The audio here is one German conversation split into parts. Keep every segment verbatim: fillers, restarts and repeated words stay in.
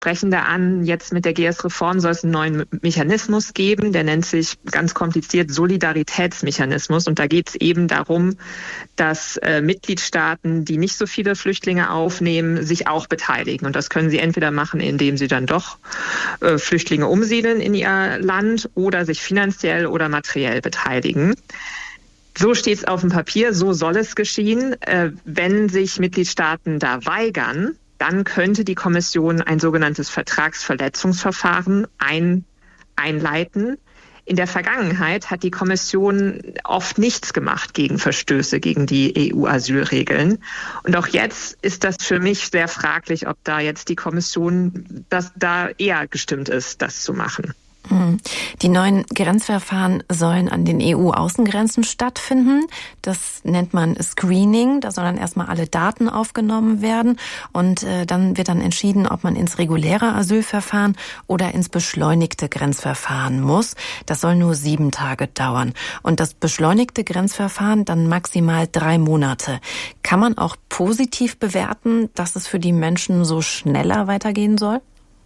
sprechen da an, jetzt mit der G E S-Reform soll es einen neuen Mechanismus geben, der nennt sich ganz kompliziert Solidaritätsmechanismus. Und da geht es eben darum, dass äh, Mitgliedstaaten, die nicht so viele Flüchtlinge aufnehmen, sich auch beteiligen. Und das können sie entweder machen, indem sie dann doch äh, Flüchtlinge umsiedeln in ihr Land oder sich finanziell oder materiell beteiligen. So steht es auf dem Papier, so soll es geschehen. Äh, wenn sich Mitgliedstaaten da weigern, dann könnte die Kommission ein sogenanntes Vertragsverletzungsverfahren ein, einleiten. In der Vergangenheit hat die Kommission oft nichts gemacht gegen Verstöße gegen die E U-Asylregeln. Und auch jetzt ist das für mich sehr fraglich, ob da jetzt die Kommission das da eher gestimmt ist, das zu machen. Die neuen Grenzverfahren sollen an den E U-Außengrenzen stattfinden. Das nennt man Screening. Da sollen dann erstmal alle Daten aufgenommen werden und äh, dann wird dann entschieden, ob man ins reguläre Asylverfahren oder ins beschleunigte Grenzverfahren muss. Das soll nur sieben Tage dauern. Und das beschleunigte Grenzverfahren dann maximal drei Monate. Kann man auch positiv bewerten, dass es für die Menschen so schneller weitergehen soll?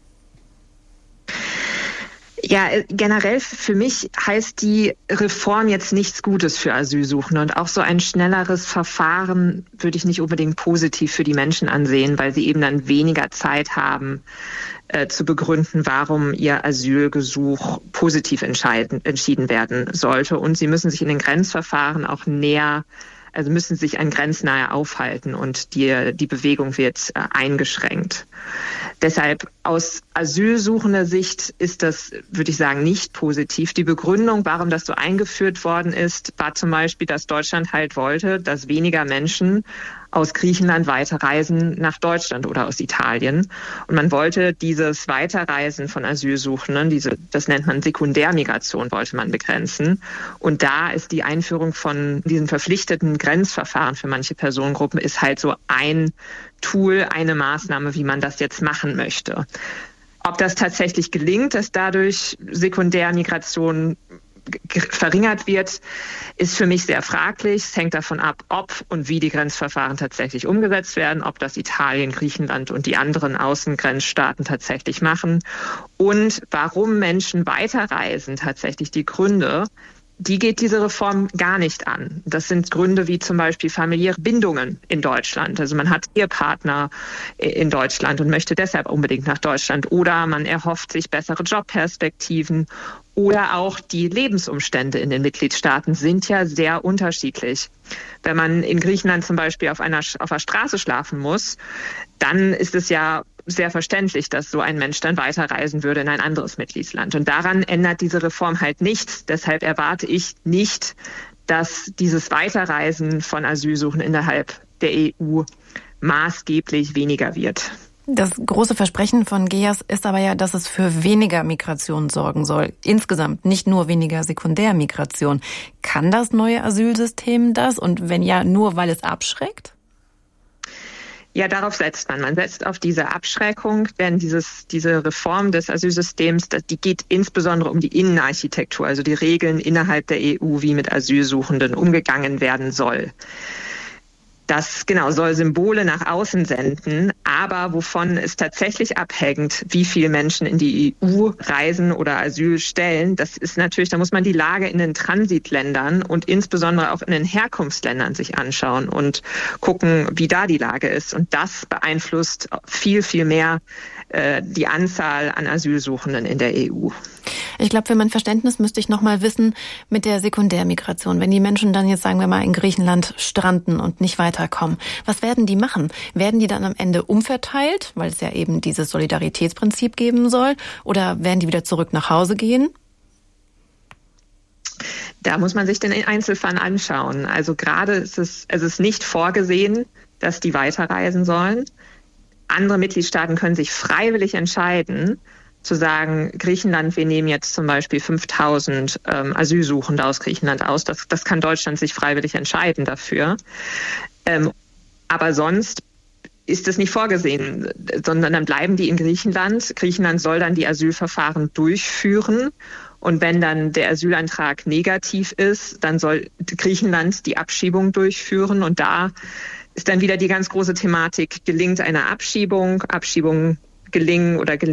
Ja, generell für mich heißt die Reform jetzt nichts Gutes für Asylsuchende. Und auch so ein schnelleres Verfahren würde ich nicht unbedingt positiv für die Menschen ansehen, weil sie eben dann weniger Zeit haben, äh, zu begründen, warum ihr Asylgesuch positiv entscheiden, entschieden werden sollte. Und sie müssen sich in den Grenzverfahren auch näher Also müssen sich an grenznahe aufhalten und die, die Bewegung wird äh, eingeschränkt. Deshalb aus asylsuchender Sicht ist das, würde ich sagen, nicht positiv. Die Begründung, warum das so eingeführt worden ist, war zum Beispiel, dass Deutschland halt wollte, dass weniger Menschen aus Griechenland weiterreisen nach Deutschland oder aus Italien. Und man wollte dieses Weiterreisen von Asylsuchenden, diese, das nennt man Sekundärmigration, wollte man begrenzen. Und da ist die Einführung von diesen verpflichteten Grenzverfahren für manche Personengruppen ist halt so ein Tool, eine Maßnahme, wie man das jetzt machen möchte. Ob das tatsächlich gelingt, dass dadurch Sekundärmigration verringert wird, ist für mich sehr fraglich. Es hängt davon ab, ob und wie die Grenzverfahren tatsächlich umgesetzt werden, ob das Italien, Griechenland und die anderen Außengrenzstaaten tatsächlich machen und warum Menschen weiterreisen, tatsächlich die Gründe. Die geht diese Reform gar nicht an. Das sind Gründe wie zum Beispiel familiäre Bindungen in Deutschland. Also man hat Ehepartner in Deutschland und möchte deshalb unbedingt nach Deutschland. Oder man erhofft sich bessere Jobperspektiven. Oder auch die Lebensumstände in den Mitgliedstaaten sind ja sehr unterschiedlich. Wenn man in Griechenland zum Beispiel auf einer, auf einer Straße schlafen muss, dann ist es ja sehr verständlich, dass so ein Mensch dann weiterreisen würde in ein anderes Mitgliedsland. Und daran ändert diese Reform halt nichts. Deshalb erwarte ich nicht, dass dieses Weiterreisen von Asylsuchenden innerhalb der E U maßgeblich weniger wird. Das große Versprechen von G E A S ist aber ja, dass es für weniger Migration sorgen soll. Insgesamt, nicht nur weniger Sekundärmigration. Kann das neue Asylsystem das? Und wenn ja, nur weil es abschreckt? Ja, darauf setzt man. Man setzt auf diese Abschreckung, denn dieses, diese Reform des Asylsystems, das, die geht insbesondere um die Innenarchitektur, also die Regeln innerhalb der E U, wie mit Asylsuchenden umgegangen werden soll. Das genau soll Symbole nach außen senden, aber wovon es tatsächlich abhängt, wie viele Menschen in die E U reisen oder Asyl stellen, das ist natürlich, da muss man die Lage in den Transitländern und insbesondere auch in den Herkunftsländern sich anschauen und gucken, wie da die Lage ist. Und das beeinflusst viel, viel mehr äh, die Anzahl an Asylsuchenden in der E U. Ich glaube, für mein Verständnis müsste ich noch mal wissen mit der Sekundärmigration. Wenn die Menschen dann jetzt, sagen wir mal, in Griechenland stranden und nicht weiterkommen, was werden die machen? Werden die dann am Ende umverteilt, weil es ja eben dieses Solidaritätsprinzip geben soll? Oder werden die wieder zurück nach Hause gehen? Da muss man sich den Einzelfall anschauen. Also gerade ist es, es ist nicht vorgesehen, dass die weiterreisen sollen. Andere Mitgliedstaaten können sich freiwillig entscheiden, zu sagen, Griechenland, wir nehmen jetzt zum Beispiel fünftausend ähm, Asylsuchende aus Griechenland aus. Das, das kann Deutschland sich freiwillig entscheiden dafür. Ähm, aber sonst ist es nicht vorgesehen, sondern dann bleiben die in Griechenland. Griechenland soll dann die Asylverfahren durchführen. Und wenn dann der Asylantrag negativ ist, dann soll Griechenland die Abschiebung durchführen. Und da ist dann wieder die ganz große Thematik, gelingt eine Abschiebung, Abschiebungen gelingen oder gelingen